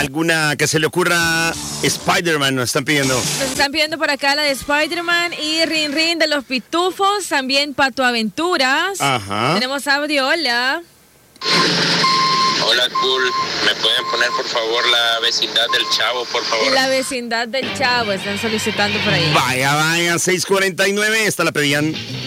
alguna que se le ocurra. Spider-Man nos están pidiendo. Nos están pidiendo por acá la de Spider-Man y Rin Rin de los Pitufos, también Pato Aventuras. Ajá. Tenemos audio, hola. Hola, cool. ¿Me pueden poner, por favor, la vecindad del Chavo, por favor? La vecindad del Chavo, están solicitando por ahí. Vaya, 6:49, esta la pedían